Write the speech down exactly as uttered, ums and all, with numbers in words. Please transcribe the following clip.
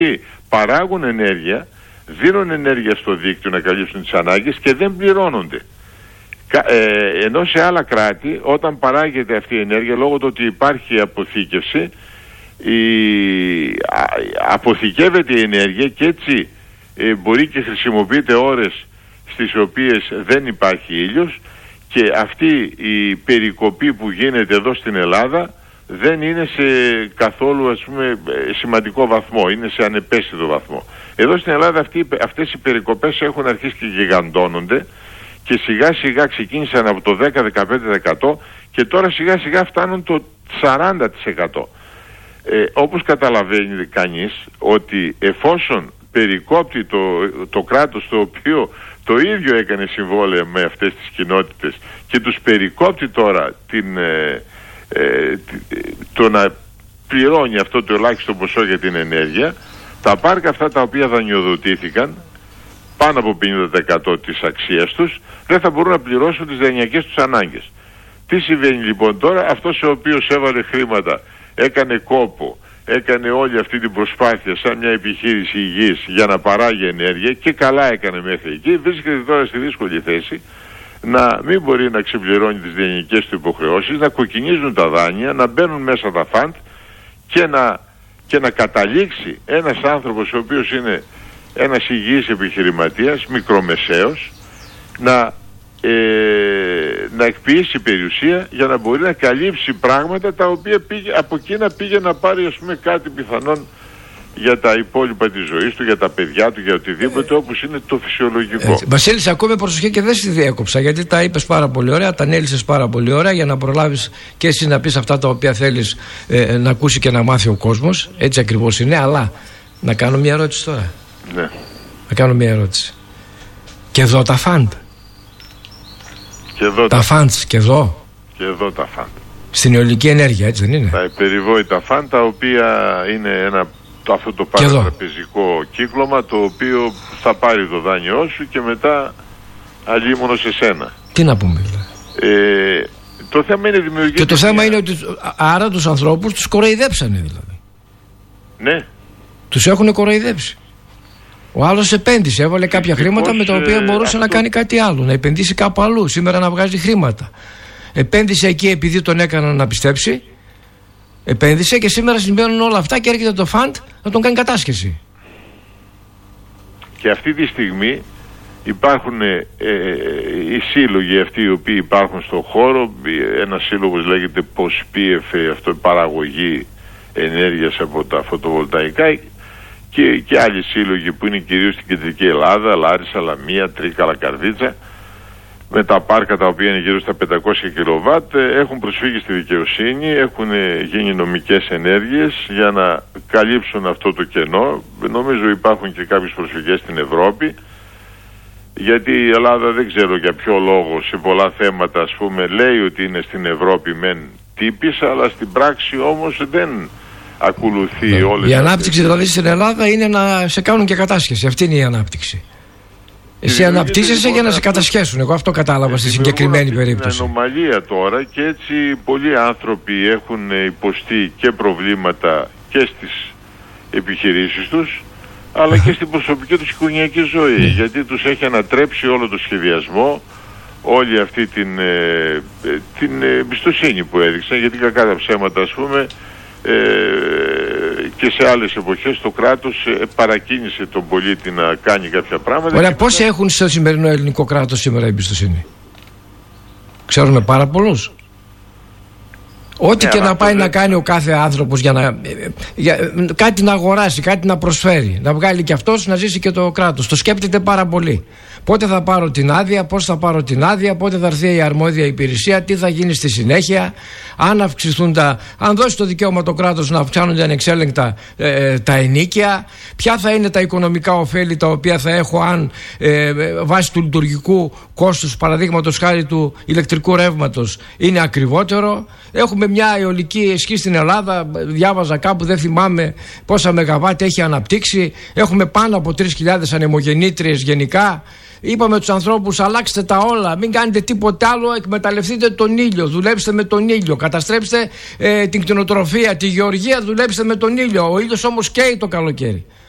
παράγουν ενέργεια, δίνουν ενέργεια στο δίκτυο να καλύψουν τις ανάγκες και δεν πληρώνονται. Ε, ενώ σε άλλα κράτη, όταν παράγεται αυτή η ενέργεια, λόγω του ότι υπάρχει αποθήκευση, η, α, αποθηκεύεται η ενέργεια και έτσι ε, μπορεί και χρησιμοποιείται ώρες στις οποίες δεν υπάρχει ήλιος, και αυτή η περικοπή που γίνεται εδώ στην Ελλάδα δεν είναι σε καθόλου, ας πούμε, σημαντικό βαθμό, είναι σε ανεπαίσθητο βαθμό. Εδώ στην Ελλάδα αυτοί, αυτές οι περικοπές έχουν αρχίσει και γιγαντώνονται και σιγά σιγά ξεκίνησαν από το δέκα με δεκαπέντε τοις εκατό και τώρα σιγά σιγά φτάνουν το σαράντα τοις εκατό. Ε, όπως καταλαβαίνει κανείς ότι εφόσον περικόπτει το, το κράτος, το οποίο το ίδιο έκανε συμβόλαια με αυτές τις κοινότητες, και τους περικόπτει τώρα την, ε, ε, το να πληρώνει αυτό το ελάχιστο ποσό για την ενέργεια, τα πάρκα αυτά τα οποία δανειοδοτήθηκαν πάνω από πενήντα τοις εκατό της αξίας τους δεν θα μπορούν να πληρώσουν τις δανειακές τους ανάγκες. Τι συμβαίνει λοιπόν τώρα? Αυτός ο οποίος έβαλε χρήματα, έκανε κόπο, έκανε όλη αυτή την προσπάθεια σαν μια επιχείρηση υγιής για να παράγει ενέργεια, και καλά έκανε μέχρι εκεί, βρίσκεται τώρα στη δύσκολη θέση να μην μπορεί να ξεπληρώνει τις δανειακές του υποχρεώσεις, να κοκκινίζουν τα δάνεια, να μπαίνουν μέσα τα φαντ και να, και να καταλήξει ένας άνθρωπος ο οποίος είναι ένας υγιής επιχειρηματίας, μικρομεσαίος, να, ε, να εκποιήσει περιουσία για να μπορεί να καλύψει πράγματα τα οποία πήγε, από εκεί να πήγε να πάρει, ας πούμε, κάτι πιθανόν για τα υπόλοιπα της ζωής του, για τα παιδιά του, για οτιδήποτε, ε, όπως είναι το φυσιολογικό. Βασίλη, ακούμε προσοχή και δεν στη διέκοψα, γιατί τα είπες πάρα πολύ ωραία, τα ανέλυσες πάρα πολύ ωραία, για να προλάβεις και εσύ να πεις αυτά τα οποία θέλεις ε, να ακούσει και να μάθει ο κόσμος. Έτσι ακριβώς είναι, αλλά να κάνω μια ερώτηση τώρα. Ναι. Να κάνω μια ερώτηση. Και εδώ τα φαντ. Και εδώ τα, τα φαντς, και εδώ. Και εδώ τα φαντ. Στην αιωλική ενέργεια, έτσι δεν είναι? Τα υπερηβόητα φαντ, τα οποία είναι ένα, το, αυτό το παρατραπεζικό κύκλωμα, το οποίο θα πάρει το δάνειό σου και μετά αλλήμωνο σε σένα. Τι να πούμε δηλαδή? Ε, το θέμα είναι δημιουργία. Και το θέμα μια... είναι ότι άρα τους ανθρώπους τους κοροϊδέψανε δηλαδή. Ναι. Τους έχουν κοροϊδέψει. Ο άλλος επένδυσε, έβαλε κάποια χρήματα με τα οποία ε, μπορούσε αυτό... να κάνει κάτι άλλο, να επενδύσει κάπου αλλού, σήμερα να βγάζει χρήματα. Επένδυσε εκεί επειδή τον έκαναν να πιστέψει, επένδυσε και σήμερα συμβαίνουν όλα αυτά και έρχεται το φαντ να τον κάνει κατάσχεση. Και αυτή τη στιγμή υπάρχουν ε, ε, οι σύλλογοι αυτοί οι οποίοι υπάρχουν στον χώρο. Ένας σύλλογος λέγεται ΠΟΣΠΙΕΦ, αυτό παραγωγή ενέργειας από τα φωτοβολταϊκά, και, και άλλοι σύλλογοι που είναι κυρίως στην κεντρική Ελλάδα, Λάρισα, Λαμία, Τρίκα, Λακαρδίτσα, με τα πάρκα τα οποία είναι γύρω στα πεντακόσια κιλοβάτ, έχουν προσφύγει στη δικαιοσύνη, έχουν γίνει νομικές ενέργειες για να καλύψουν αυτό το κενό. Νομίζω υπάρχουν και κάποιες προσφυγές στην Ευρώπη, γιατί η Ελλάδα δεν ξέρω για ποιο λόγο σε πολλά θέματα, ας πούμε, λέει ότι είναι στην Ευρώπη μεν τύπης, αλλά στην πράξη όμως δεν ακολουθεί ναι. όλες. Η ανάπτυξη δηλαδή στην Ελλάδα είναι να σε κάνουν και κατάσχεση. Αυτή είναι η ανάπτυξη. Εσύ αναπτύσσεσαι λοιπόν για να σε κατασχέσουν. Εγώ αυτό κατάλαβα στη συγκεκριμένη περίπτωση. Είναι ανομαλία τώρα, και έτσι πολλοί άνθρωποι έχουν υποστεί και προβλήματα και στις επιχειρήσεις τους, αλλά και στην προσωπική τους οικογενειακή ζωή, γιατί τους έχει ανατρέψει όλο το σχεδιασμό, όλη αυτή την, ε, την εμπιστοσύνη που έδειξαν, γιατί κακά τα ψέματα, ας πούμε, ε, και σε άλλες εποχές το κράτος ε, παρακίνησε τον πολίτη να κάνει κάποια πράγματα. Ωραία, πόσοι μετά... έχουν στο σημερινό ελληνικό κράτος σήμερα εμπιστοσύνη? Ξέρουμε πάρα πολλούς. Ό,τι yeah, και να πάει δεν... να κάνει ο κάθε άνθρωπος για να για, κάτι να αγοράσει, κάτι να προσφέρει, να βγάλει και αυτός, να ζήσει και το κράτος. Το σκέπτεται πάρα πολύ. Πότε θα πάρω την άδεια, πώς θα πάρω την άδεια, πότε θα έρθει η αρμόδια υπηρεσία, τι θα γίνει στη συνέχεια, αν αυξηθούν τα, αν δώσει το δικαίωμα το κράτος να αυξάνονται ανεξέλεγκτα ε, τα ενοίκια, ποια θα είναι τα οικονομικά ωφέλη τα οποία θα έχω αν ε, βάσει του λειτουργικού κόστους, παραδείγματος χάρη του ηλεκτρικού ρεύματος, είναι ακριβότερο. Έχουμε μια αιωλική ισχύ στην Ελλάδα, διάβαζα κάπου, δεν θυμάμαι πόσα μεγαβάτ έχει αναπτύξει. Έχουμε πάνω από τρεις χιλιάδες ανεμογεννήτριες γενικά. Είπαμε τους ανθρώπους, αλλάξτε τα όλα, μην κάνετε τίποτε άλλο, εκμεταλλευτείτε τον ήλιο, δουλέψτε με τον ήλιο, καταστρέψτε ε, την κτηνοτροφία, τη γεωργία, δουλέψτε με τον ήλιο. Ο ήλιος όμως καίει το καλοκαίρι.